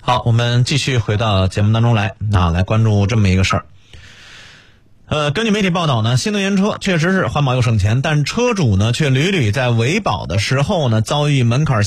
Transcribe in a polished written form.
好，我们继续回到节目当中来来关注这么一个事儿。根据媒体报道呢，新能源车确实是环保又省钱，但车主呢却屡屡在维保的时候呢遭遇门槛